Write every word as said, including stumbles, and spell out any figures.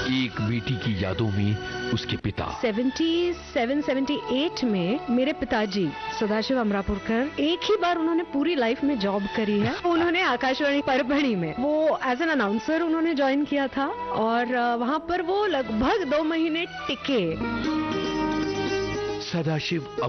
एक बेटी की यादों में उसके पिता। सतहत्तर अठहत्तर में मेरे पिताजी सदाशिव अमरापुरकर एक ही बार उन्होंने पूरी लाइफ में जॉब करी है। उन्होंने आकाशवाणी परभणी में वो एज एन अनाउंसर उन्होंने ज्वाइन किया था और वहां पर वो लगभग दो महीने टिके। सदाशिव